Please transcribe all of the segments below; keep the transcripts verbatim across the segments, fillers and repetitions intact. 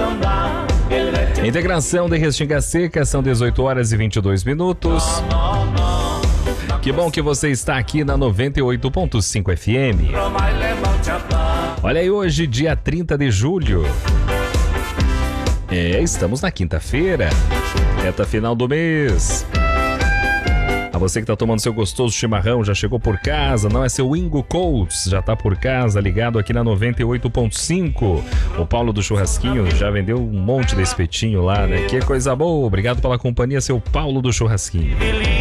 Integração de Restinga Seca, são dezoito horas e vinte e dois minutos. Que bom que você está aqui na noventa e oito ponto cinco F M. Olha aí, hoje, dia trinta de julho. É, estamos na quinta-feira, reta final do mês. A você que tá tomando seu gostoso chimarrão, já chegou por casa, não é seu Ingo Colts, já tá por casa, ligado aqui na noventa e oito ponto cinco. O Paulo do Churrasquinho já vendeu um monte de espetinho lá, né? Que coisa boa, obrigado pela companhia, seu Paulo do Churrasquinho.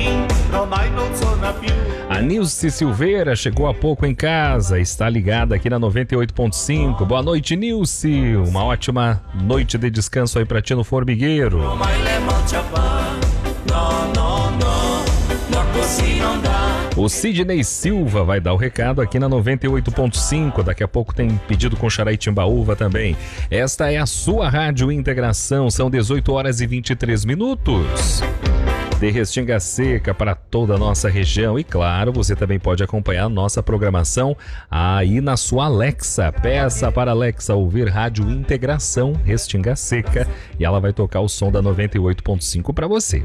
A Nilce Silveira chegou há pouco em casa, está ligada aqui na noventa e oito ponto cinco. Boa noite, Nilce, uma ótima noite de descanso aí pra ti no formigueiro. O Sidney Silva vai dar o recado aqui na noventa e oito ponto cinco. Daqui a pouco tem pedido com Xará e Timbaúva também. Esta é a sua Rádio Integração. São dezoito horas e vinte e três minutos. De Restinga Seca para toda a nossa região. E claro, você também pode acompanhar a nossa programação aí na sua Alexa. Peça para a Alexa ouvir Rádio Integração Restinga Seca e ela vai tocar o som da noventa e oito ponto cinco para você.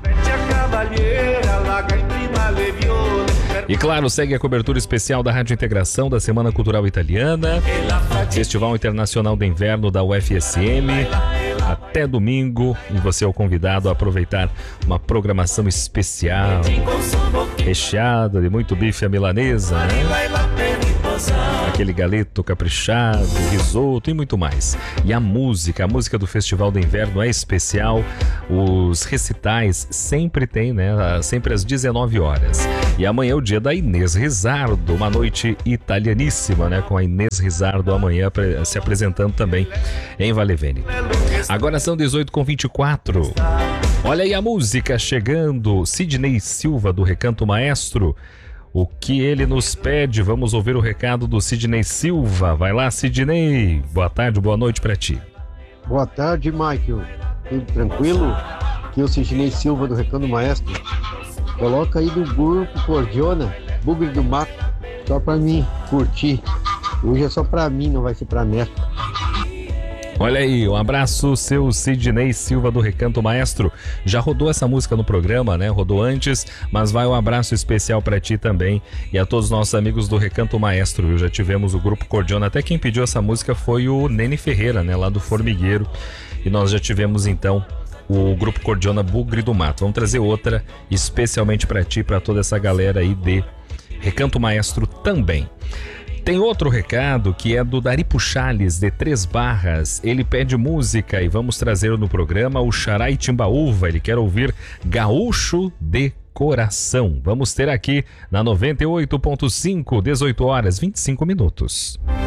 E claro, segue a cobertura especial da Rádio Integração da Semana Cultural Italiana, Festival Internacional de Inverno da U F S M, até domingo, e você é o convidado a aproveitar uma programação especial, recheada de muito bife à milanesa, né? Aquele galeto caprichado, risoto e muito mais. E a música, a música do Festival do Inverno é especial. Os recitais sempre tem, né? Sempre às dezenove horas. E amanhã é o dia da Inês Risardo, uma noite italianíssima, né? Com a Inês Risardo amanhã se apresentando também em Valevene. Agora são dezoito e vinte e quatro. Olha aí a música chegando. Sidney Silva do Recanto Maestro. O que ele nos pede? Vamos ouvir o recado do Sidney Silva. Vai lá, Sidney. Boa tarde, boa noite pra ti. Boa tarde, Michael. Tudo tranquilo? Aqui é o Sidney Silva do Recanto Maestro. Coloca aí do grupo Cordiona, Bugre do Mato, só pra mim curtir. Hoje é só pra mim, não vai ser pra neto. Olha aí, um abraço, seu Sidney Silva do Recanto Maestro. Já rodou essa música no programa, né? Rodou antes, mas vai um abraço especial pra ti também e a todos os nossos amigos do Recanto Maestro, viu? Já tivemos o grupo Cordiona, até quem pediu essa música foi o Nene Ferreira, né? Lá do Formigueiro. E nós já tivemos então o grupo Cordiona Bugre do Mato. Vamos trazer outra especialmente pra ti, pra toda essa galera aí de Recanto Maestro também. Tem outro recado que é do Dari Puxales, de Três Barras. Ele pede música e vamos trazer no programa o Xará e Timbaúva. Ele quer ouvir Gaúcho de Coração. Vamos ter aqui na noventa e oito ponto cinco, dezoito horas e vinte e cinco minutos.